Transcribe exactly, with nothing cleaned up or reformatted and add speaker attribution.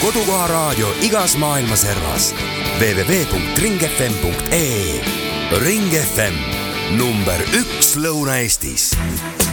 Speaker 1: kodukoha raadio igas maailma servas. w w w punkt ring f m punkt e e. Ring F M, number üks Lõuna-Eestis.